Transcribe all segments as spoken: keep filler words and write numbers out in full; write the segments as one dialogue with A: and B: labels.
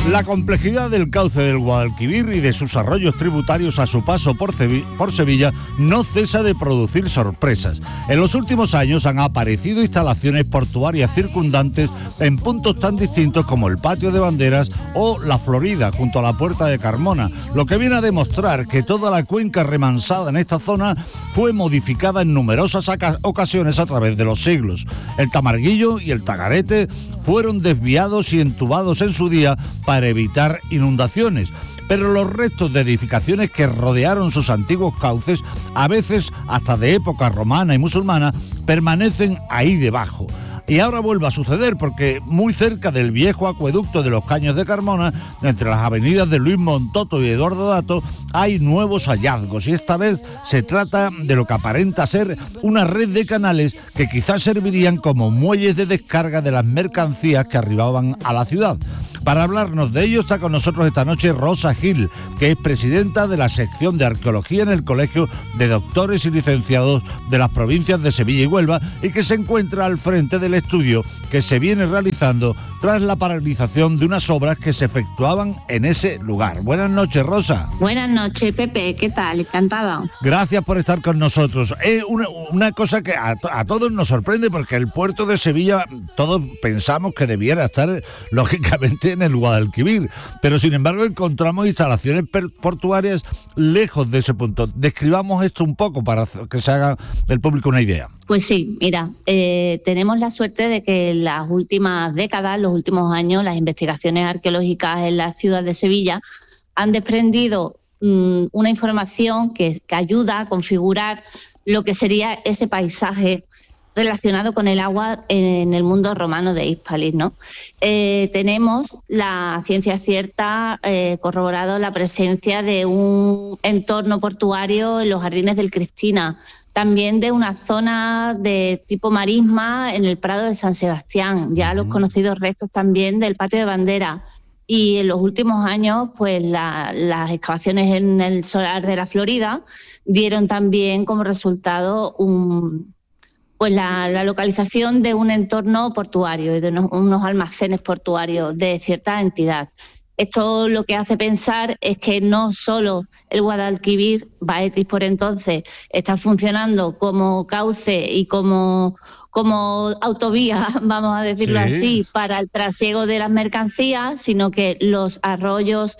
A: La complejidad del cauce del Guadalquivir y de sus arroyos tributarios a su paso por, Cevi- por Sevilla no cesa de producir sorpresas. En los últimos años han aparecido instalaciones portuarias circundantes en puntos tan distintos como el Patio de Banderas o la Florida, junto a la Puerta de Carmona, lo que viene a demostrar que toda la cuenca remansada en esta zona fue modificada en numerosas aca- ocasiones a través de los siglos. El Tamarguillo y el Tagarete fueron desviados y entubados en su día para evitar inundaciones, pero los restos de edificaciones que rodearon sus antiguos cauces, a veces hasta de época romana y musulmana, permanecen ahí debajo. Y ahora vuelve a suceder porque muy cerca del viejo acueducto de los Caños de Carmona, entre las avenidas de Luis Montoto y Eduardo Dato, hay nuevos hallazgos y esta vez se trata de lo que aparenta ser una red de canales que quizás servirían como muelles de descarga de las mercancías que arribaban a la ciudad. Para hablarnos de ello está con nosotros esta noche Rosa Gil, que es presidenta de la sección de arqueología en el Colegio de Doctores y Licenciados de las provincias de Sevilla y Huelva y que se encuentra al frente del estudio que se viene realizando tras la paralización de unas obras que se efectuaban en ese lugar. Buenas noches, Rosa.
B: Buenas noches, Pepe, ¿qué tal? Encantada.
A: Gracias por estar con nosotros. Es una, una cosa que a, a todos nos sorprende porque el puerto de Sevilla, todos pensamos que debiera estar, lógicamente, en el Guadalquivir, pero sin embargo encontramos instalaciones per- portuarias lejos de ese punto. Describamos esto un poco para que se haga el público una idea.
B: Pues sí, mira, eh, tenemos la suerte de que en las últimas décadas, los últimos años, las investigaciones arqueológicas en la ciudad de Sevilla han desprendido mmm, una información que, que ayuda a configurar lo que sería ese paisaje relacionado con el agua en el mundo romano de Hispalis, ¿no? Eh, tenemos la ciencia cierta eh, corroborado la presencia de un entorno portuario en los jardines del Cristina, también de una zona de tipo marisma en el Prado de San Sebastián, ya los conocidos restos también del Patio de Bandera. Y en los últimos años, pues la, las excavaciones en el solar de la Florida dieron también como resultado un, pues la, la localización de un entorno portuario y de unos, unos almacenes portuarios de cierta entidad. Esto lo que hace pensar es que no solo el Guadalquivir, Baetis por entonces, está funcionando como cauce y como, como autovía, vamos a decirlo sí. así, para el trasiego de las mercancías, sino que los arroyos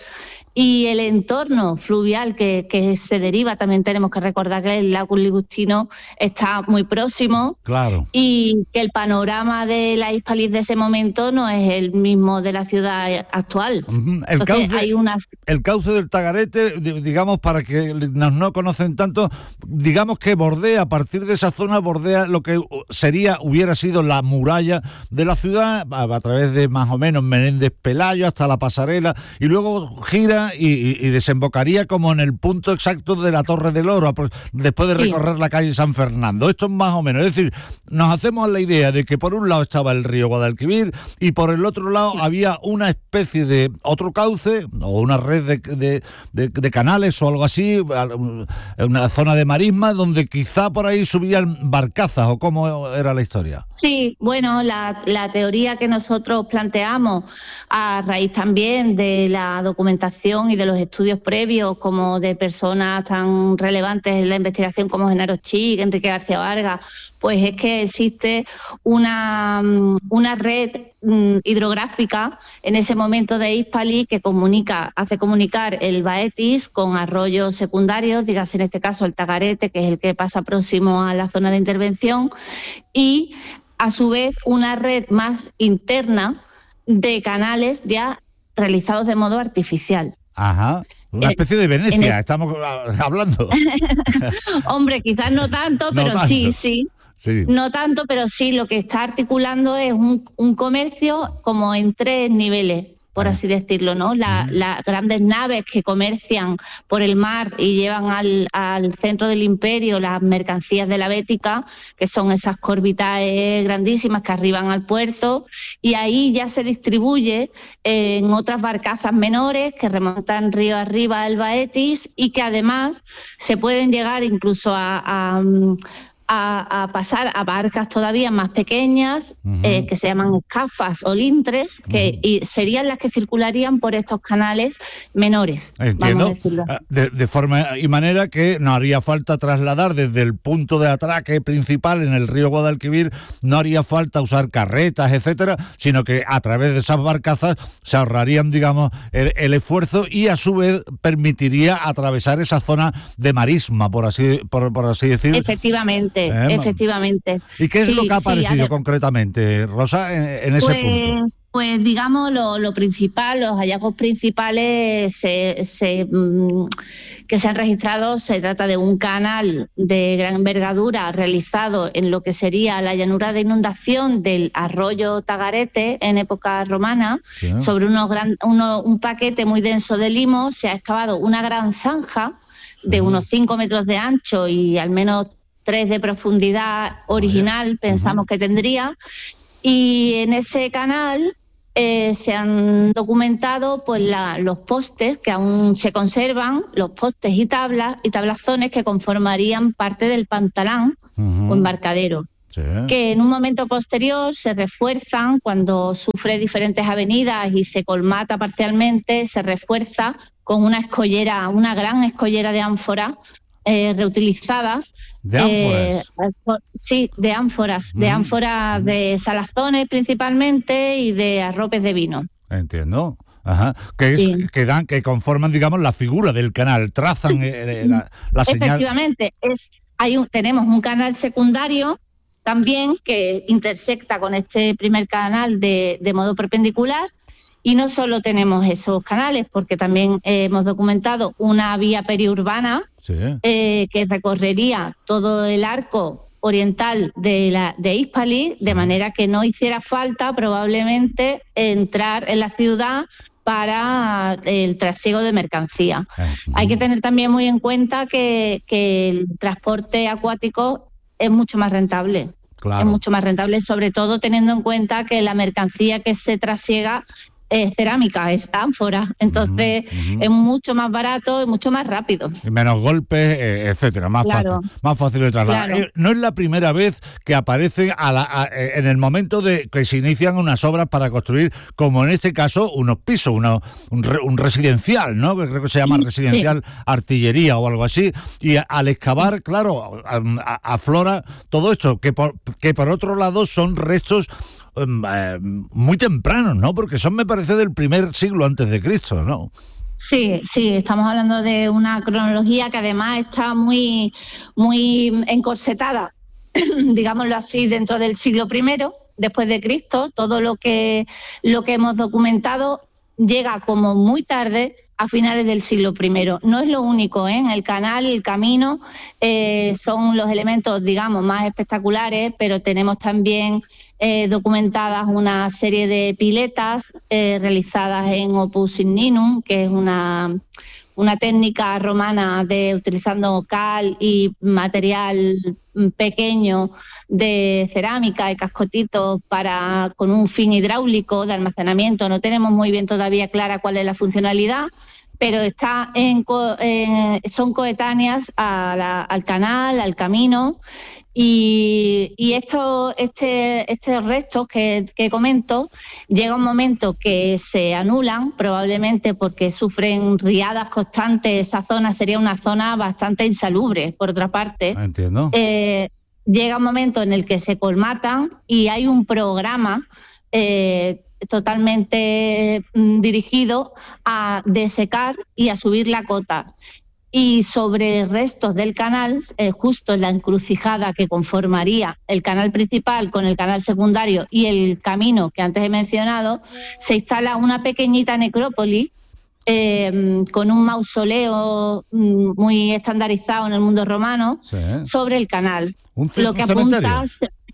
B: y el entorno fluvial que, que se deriva, también tenemos que recordar que el lago Ligustino está muy próximo,
A: claro,
B: y que el panorama de la Hispalis de ese momento no es el mismo de la ciudad actual.
A: Uh-huh. El,
B: Entonces,
A: cauce,
B: hay unas...
A: el cauce del Tagarete, digamos, para que nos no conocen tanto, digamos que bordea, a partir de esa zona, bordea lo que sería, hubiera sido la muralla de la ciudad, a, a través de más o menos Menéndez Pelayo hasta la pasarela, y luego gira Y, y, y desembocaría como en el punto exacto de la Torre del Oro, después de recorrer sí. la calle San Fernando. Esto es más o menos, es decir, nos hacemos la idea de que por un lado estaba el río Guadalquivir y por el otro lado sí. había una especie de otro cauce o una red de, de, de, de canales o algo así, una zona de marisma donde quizá por ahí subían barcazas, o cómo era la historia.
B: Sí, bueno, la, la teoría que nosotros planteamos a raíz también de la documentación y de los estudios previos, como de personas tan relevantes en la investigación como Genaro Chic, Enrique García Vargas, pues es que existe una, una red um, hidrográfica en ese momento de Hispalis que comunica, hace comunicar el Baetis con arroyos secundarios, dígase en este caso el Tagarete, que es el que pasa próximo a la zona de intervención, y a su vez una red más interna de canales ya realizados de modo artificial.
A: Ajá, una especie de Venecia,
B: el...
A: estamos hablando.
B: Hombre, quizás no tanto, pero no tanto. sí, sí. Sí. No tanto, pero sí, lo que está articulando es un, un comercio como en tres niveles, por así decirlo, ¿no? La, uh-huh. Las grandes naves que comercian por el mar y llevan al, al centro del imperio las mercancías de la Bética, que son esas Corbitae grandísimas que arriban al puerto, y ahí ya se distribuye eh, en otras barcazas menores que remontan río arriba al Baetis y que además se pueden llegar incluso a... a a, a pasar a barcas todavía más pequeñas, uh-huh. eh, que se llaman escafas o lintres, que uh-huh. y serían las que circularían por estos canales menores.
A: Entiendo.
B: Vamos a decirlo.
A: De, de forma y manera que no haría falta trasladar desde el punto de atraque principal en el río Guadalquivir, no haría falta usar carretas, etcétera, sino que a través de esas barcazas se ahorrarían, digamos, el, el esfuerzo y a su vez permitiría atravesar esa zona de marisma, por así, por, por así decir.
B: Efectivamente, eh, efectivamente.
A: ¿Y qué es
B: sí,
A: lo que ha aparecido
B: sí,
A: concretamente, Rosa, en, en ese
B: pues,
A: punto?
B: Pues digamos lo, lo principal, los hallazgos principales se, se, mmm, que se han registrado, se trata de un canal de gran envergadura realizado en lo que sería la llanura de inundación del arroyo Tagarete en época romana, sí. sobre unos gran, uno, un paquete muy denso de limo. Se ha excavado una gran zanja de sí. unos cinco metros de ancho y al menos tres de profundidad original, pensamos uh-huh. que tendría, y en ese canal Eh, se han documentado pues la, los postes que aún se conservan, los postes y tablas y tablazones que conformarían parte del pantalán uh-huh. o embarcadero, sí. que en un momento posterior se refuerzan cuando sufre diferentes avenidas y se colmata parcialmente, se refuerza con una escollera, una gran escollera de ánforas Eh, reutilizadas.
A: ¿De ánforas?
B: Eh, sí, de ánforas, mm. de ánforas mm. de salazones principalmente y de arropes de vino.
A: Entiendo. Ajá. Que, es, sí. que, dan, que conforman, digamos, la figura del canal, trazan eh, la, la señal.
B: Efectivamente, es, hay un, tenemos un canal secundario también que intersecta con este primer canal de, de modo perpendicular. Y no solo tenemos esos canales, porque también eh, hemos documentado una vía periurbana sí. eh, que recorrería todo el arco oriental de, la, de Hispali, sí. de manera que no hiciera falta probablemente entrar en la ciudad para el trasiego de mercancía. Eh, Hay que tener también muy en cuenta que, que el transporte acuático es mucho más rentable. Claro. Es mucho más rentable, sobre todo teniendo en cuenta que la mercancía que se trasiega es cerámica, es ánfora, entonces uh-huh. es mucho más barato y mucho más rápido.
A: Y menos golpes, eh, etcétera, más claro. fácil, más fácil de trasladar. Claro. Eh, no es la primera vez que aparecen a la, a, en el momento de que se inician unas obras para construir, como en este caso, unos pisos, uno, un, re, un residencial, ¿no? Que creo que se llama sí, residencial sí. artillería o algo así. Y a, al excavar, claro, a, a, aflora todo esto, que por, que por otro lado son restos muy tempranos, ¿no? Porque son, me parece, del primer siglo antes de Cristo, ¿no?
B: Sí, sí, estamos hablando de una cronología que además está muy, muy encorsetada, digámoslo así, dentro del siglo primero después de Cristo. Todo lo que, lo que hemos documentado llega como muy tarde, a finales del siglo primero. No es lo único, ¿eh? En el canal y el camino eh, son los elementos, digamos, más espectaculares, pero tenemos también eh, documentadas una serie de piletas eh, realizadas en opus igninum, que es una, una técnica romana de utilizando cal y material pequeño de cerámica y cascotitos para con un fin hidráulico de almacenamiento. No tenemos muy bien todavía clara cuál es la funcionalidad, pero está en, en, son coetáneas a la, al canal, al camino, y, y esto, este, estos restos que, que comento, llega un momento que se anulan, probablemente porque sufren riadas constantes. Esa zona sería una zona bastante insalubre, por otra parte.
A: Entiendo.
B: Eh, llega un momento en el que se colmatan y hay un programa eh, totalmente mm, dirigido a desecar y a subir la cota. Y sobre restos del canal, eh, justo en la encrucijada que conformaría el canal principal con el canal secundario y el camino que antes he mencionado, se instala una pequeñita necrópolis eh, con un mausoleo mm, muy estandarizado en el mundo romano sí. sobre el canal.
A: ¿Un,
B: Lo que
A: un
B: apunta...
A: cementerio?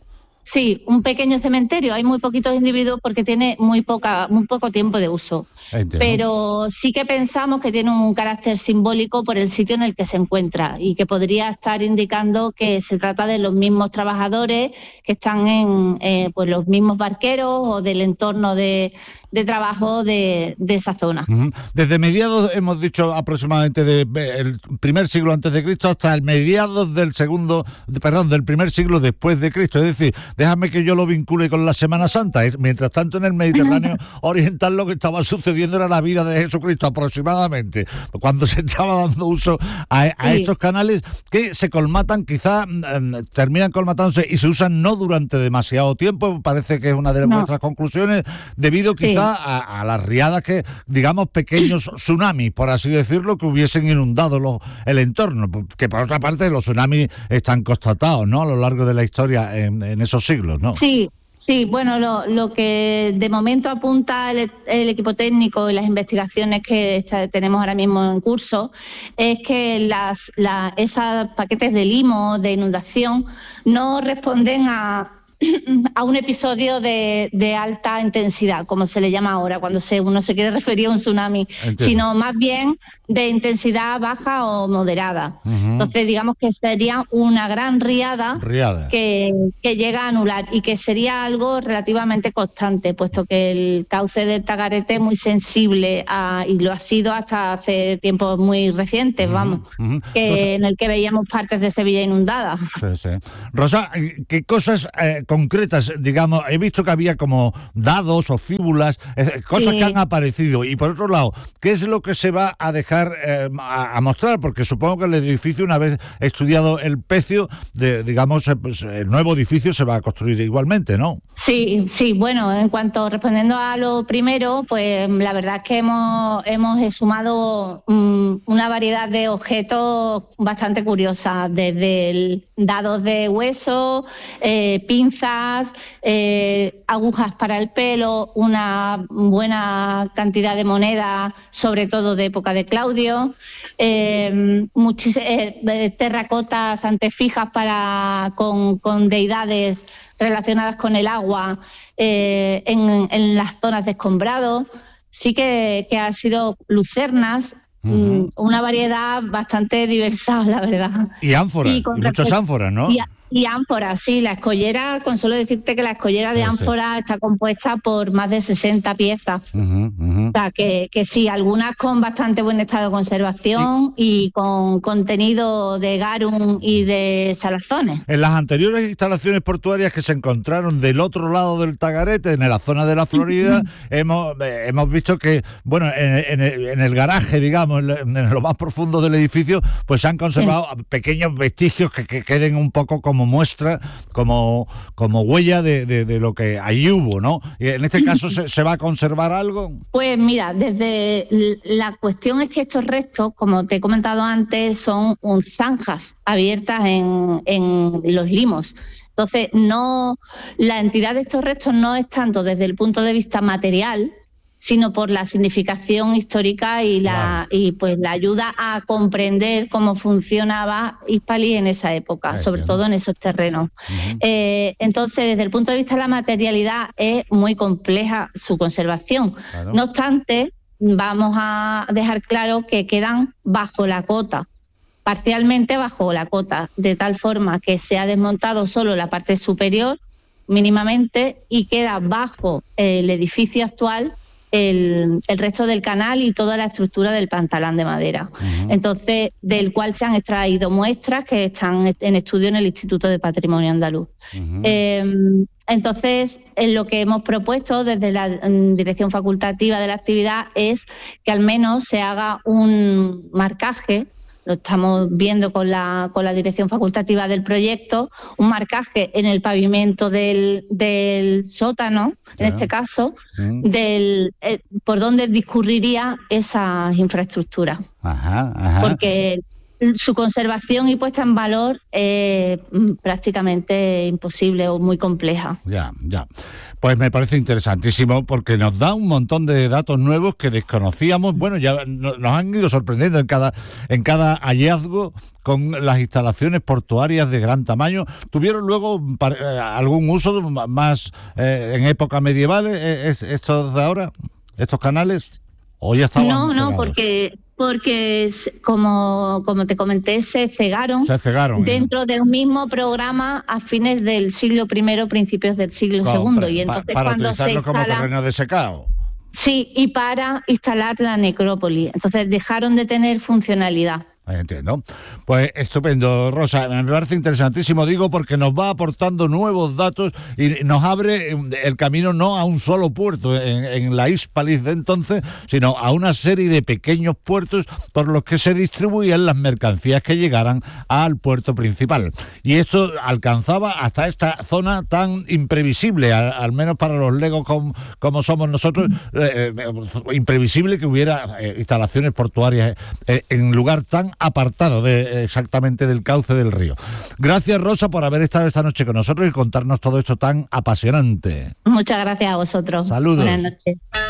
B: Sí, un pequeño cementerio. Hay muy poquitos individuos porque tiene muy poca, muy poco tiempo de uso.
A: Entiendo.
B: Pero sí que pensamos que tiene un carácter simbólico por el sitio en el que se encuentra y que podría estar indicando que se trata de los mismos trabajadores que están en eh, pues los mismos barqueros o del entorno de, de trabajo de, de esa zona.
A: Uh-huh. Desde mediados, hemos dicho aproximadamente del de primer siglo antes de Cristo hasta el mediados del segundo, perdón, del primer siglo después de Cristo. Es decir, déjame que yo lo vincule con la Semana Santa. Mientras tanto, en el Mediterráneo oriental lo que estaba sucediendo era la vida de Jesucristo aproximadamente, cuando se estaba dando uso a, a sí. estos canales que se colmatan, quizá eh, terminan colmatándose y se usan no durante demasiado tiempo, parece que es una de no. vuestras conclusiones, debido quizá sí. a, a las riadas que, digamos, pequeños tsunamis, por así decirlo, que hubiesen inundado lo, el entorno, que por otra parte los tsunamis están constatados, ¿no?, a lo largo de la historia en, en esos siglos, ¿no?
B: Sí. Sí, bueno, lo, lo que de momento apunta el, el equipo técnico y las investigaciones que está, tenemos ahora mismo en curso es que las, la, esos paquetes de limo, de inundación, no responden a, a un episodio de, de alta intensidad, como se le llama ahora, cuando se, uno se quiere referir a un tsunami, Entiendo. sino más bien de intensidad baja o moderada. Uh-huh. Entonces, digamos que sería una gran riada, riada. Que, que llega a anular y que sería algo relativamente constante, puesto que el cauce del Tagarete es muy sensible a, y lo ha sido hasta hace tiempos muy recientes, uh-huh. vamos, uh-huh. que Rosa, en el que veíamos partes de Sevilla inundadas.
A: Sí, sí. Rosa, ¿qué cosas eh, concretas, digamos, he visto que había como dados o fíbulas, eh, cosas sí. que han aparecido, y por otro lado, ¿qué es lo que se va a dejar Eh, a, a mostrar? Porque supongo que el edificio, una vez estudiado el pecio, de, digamos, eh, pues, el nuevo edificio se va a construir igualmente, ¿no?
B: Sí, sí, bueno, en cuanto respondiendo a lo primero, pues la verdad es que hemos, hemos exhumado um, una variedad de objetos bastante curiosas, desde el, dados de hueso, eh, pinzas, eh, agujas para el pelo, una buena cantidad de monedas, sobre todo de época de Claudio, eh, muchis, eh, terracotas antefijas para, con, con deidades relacionadas con el agua eh, en, en las zonas de escombrado. Sí que, que han sido lucernas, uh-huh. una variedad bastante diversa, la verdad.
A: Y ánforas, y, y muchas ánforas, ¿no?
B: Y, y ánforas, sí, la escollera, con solo decirte que la escollera de ánfora sí. está compuesta por más de sesenta piezas. Uh-huh, uh-huh. O sea, que, que sí, algunas con bastante buen estado de conservación y, y con contenido de garum y de salazones.
A: En las anteriores instalaciones portuarias que se encontraron del otro lado del Tagarete, en la zona de la Florida, hemos, eh, hemos visto que, bueno, en, en, en el garaje, digamos, en, en lo más profundo del edificio, pues se han conservado sí. pequeños vestigios que, que queden un poco como como muestra, como, como huella de, de, de lo que allí hubo, ¿no? En este caso, ¿se, ¿se va a conservar algo?
B: Pues mira, desde la cuestión es que estos restos, como te he comentado antes, son un zanjas abiertas en, en los limos. Entonces, no, la entidad de estos restos no es tanto desde el punto de vista material, sino por la significación histórica y la claro. y pues la ayuda a comprender cómo funcionaba Hispalí en esa época, Ay, sobre todo en esos terrenos. Uh-huh. Eh, entonces, desde el punto de vista de la materialidad, es muy compleja su conservación. Claro. No obstante, vamos a dejar claro que quedan bajo la cota, parcialmente bajo la cota, de tal forma que se ha desmontado solo la parte superior, mínimamente, y queda bajo el edificio actual El, el resto del canal y toda la estructura del pantalán de madera. Uh-huh. Entonces, del cual se han extraído muestras que están en estudio en el Instituto de Patrimonio Andaluz. Uh-huh. Eh, entonces, en lo que hemos propuesto desde la dirección facultativa de la actividad es que al menos se haga un marcaje, lo estamos viendo con la, con la dirección facultativa del proyecto, un marcaje en el pavimento del, del sótano, en yeah. este caso, mm. del eh, por donde discurriría esa infraestructura.
A: Ajá, ajá.
B: Porque su conservación y puesta en valor es prácticamente imposible o muy compleja.
A: Ya, ya. Pues me parece interesantísimo porque nos da un montón de datos nuevos que desconocíamos. Bueno, ya nos han ido sorprendiendo en cada, en cada hallazgo con las instalaciones portuarias de gran tamaño. ¿Tuvieron luego algún uso más eh, en época medieval eh, estos de ahora, estos canales? ¿O ya estaban
B: No,
A: cegados?
B: no, porque... Porque, como, como te comenté, se cegaron,
A: se cegaron
B: dentro ¿eh? de un mismo programa a fines del siglo primero, principios del siglo
A: Compre,
B: segundo. Y entonces,
A: pa, para
B: cuando
A: utilizarlo
B: se instala,
A: como terreno de secado.
B: Sí, y para instalar la necrópolis. Entonces dejaron de tener funcionalidad.
A: Entiendo. Pues estupendo, Rosa. Me parece interesantísimo, digo, porque nos va aportando nuevos datos y nos abre el camino no a un solo puerto en, en la Hispalis de entonces, sino a una serie de pequeños puertos por los que se distribuían las mercancías que llegaran al puerto principal. Y esto alcanzaba hasta esta zona tan imprevisible, al, al menos para los legos como, como somos nosotros, eh, eh, imprevisible que hubiera eh, instalaciones portuarias eh, en lugar tan apartado de exactamente del cauce del río. Gracias, Rosa, por haber estado esta noche con nosotros y contarnos todo esto tan apasionante.
B: Muchas gracias a vosotros.
A: Saludos.
B: Buenas noches.